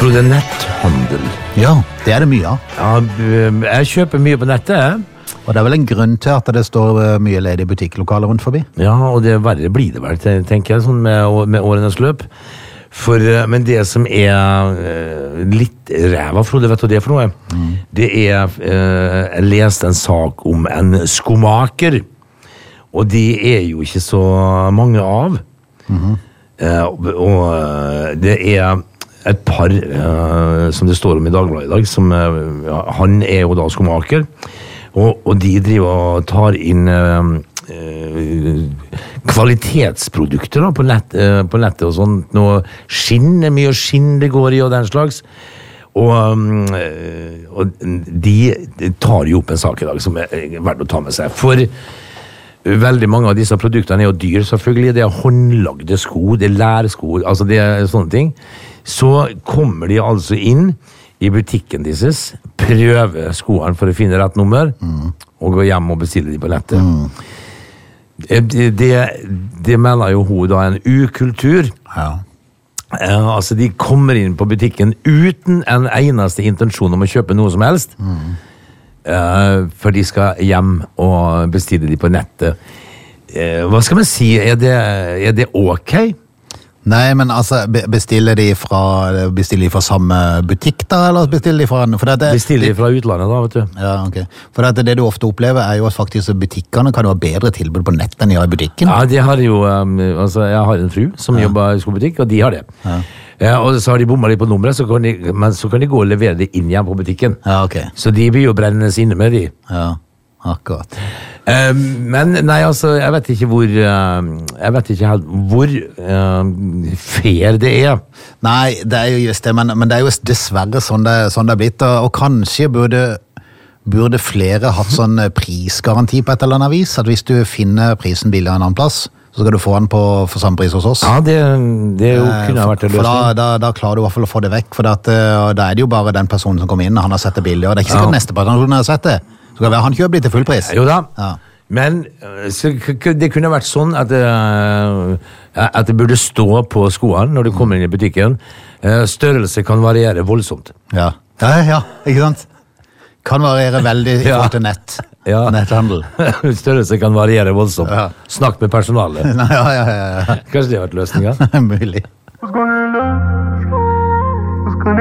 Frode, netthandel. Ja, det det mye av. Ja, jeg kjøper mye på nettet. Og det vel en grunn til at det står mye ledige butikklokaler rundt forbi. Ja, og det verre blir det vel, tenker jeg, sånn med årenes løp. Men det som litt ræva, Frode, vet du det for noe? Det jeg leste en sak om en skomaker, og de jo ikke så mange av. Og det et par, som det står om i Dagbladet i dag, som, han jo da skomaker, og de driver og tar inn kvalitetsprodukter da, på nettet og sånt. Nå mye skinn det går i og den slags. Og de tar jo opp en sak i dag som verdt å ta med seg. For veldig mange av disse produktene jo dyr, selvfølgelig. Det håndlagde sko, det lærsko, altså det sånne ting. Så kommer de altså inn i butikken deres, prøver skoene for å finne rett nummer, og gå hjem og bestille de på nettet. Det mener jo hun da en ukultur. Ja. Altså, de kommer inn på butikken uten en eneste intensjon om å kjøpe noe som helst, for de skal hjem og bestille de på nettet. Hva skal man si? Det ok? Nei, men altså, bestiller de fra samme butikk da, eller bestiller de fra... Bestiller de fra utlandet da, vet du. Ja, ok. For det du ofte opplever jo at faktisk butikkene kan jo ha bedre tilbud på nett enn de har i butikken. Ja, de har jo, altså, jeg har en fru som jobber i skobutikk, og de har det. Og så har de bommet litt på nummeret, men så kan de gå og levere det inn igjen på butikken. Ja, ok. Så de blir jo brennes inne med de. Ja, akkurat. Men nei, altså, jeg vet ikke helt hvor fair det Nei, det jo just det, men det jo dessverre sånn det blitt, og kanskje burde flere hatt sånn prisgaranti på et eller annet vis, at hvis du finner prisen billigere en annen plass, så skal du få den for samme pris hos oss. Ja, det jo kunne ha vært en løsning. For da klarer du i hvert fall å få det vekk, for da det jo bare den personen som kommer inn, han har sett det billigere, det ikke sikkert neste person har sett det. Så kan han kjøpe litt til full pris. Jo da, men det kunne vært sånn at det burde stå på skoene når du kommer inn i butikken. Størrelse kan variere voldsomt. Ja, ikke sant? Kan variere veldig i forhold til netthandel. Størrelse kan variere voldsomt. Snakk med personalet. Ja. Kanskje det har vært løsningen? Mulig.